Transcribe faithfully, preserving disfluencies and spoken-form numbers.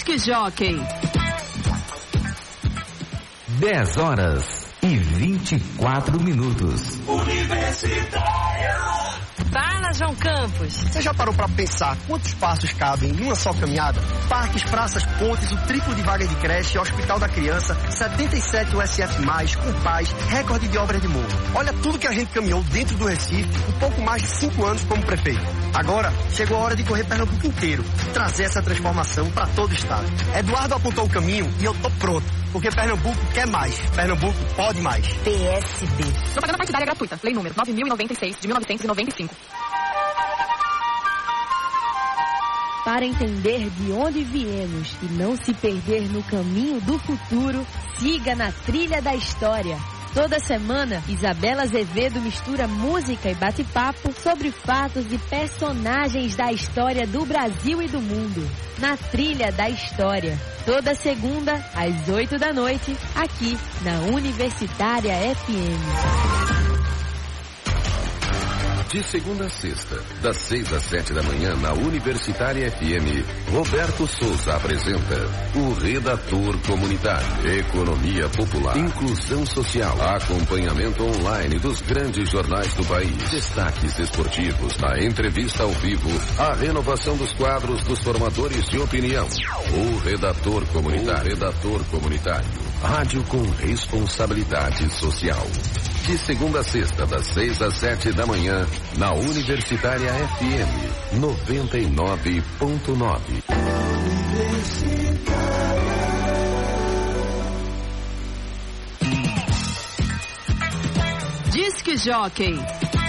Disque Jockey. dez horas e vinte e quatro minutos. Universitária. Fala, João Campos. Você já parou para pensar quantos passos cabem numa só caminhada? Parques, praças, pontes, o triplo de vagas de creche, Hospital da Criança, setenta e sete U S F mais, com paz, recorde de obras de morro. Olha tudo que a gente caminhou dentro do Recife em pouco mais de cinco anos como prefeito. Agora, chegou a hora de correr Pernambuco inteiro e trazer essa transformação para todo o estado. Eduardo apontou o caminho e eu tô pronto, porque Pernambuco quer mais. Pernambuco pode mais. P S B. Propaganda partidária gratuita. Lei número nove mil e noventa e seis, de mil novecentos e noventa e cinco. Para entender de onde viemos e não se perder no caminho do futuro, siga na trilha da história. Toda semana, Isabela Azevedo mistura música e bate-papo sobre fatos e personagens da história do Brasil e do mundo. Na Trilha da História. Toda segunda, às oito da noite, aqui na Universitária F M. De segunda a sexta, das seis às sete da manhã, na Universitária F M, Roberto Souza apresenta o Redator Comunitário. Economia popular, inclusão social, acompanhamento online dos grandes jornais do país, destaques esportivos, a entrevista ao vivo, a renovação dos quadros dos formadores de opinião. O Redator Comunitário. O Redator Comunitário. Rádio com responsabilidade social. De segunda a sexta, das seis às sete da manhã, na Universitária F M, noventa e nove ponto nove. Disque Jockey.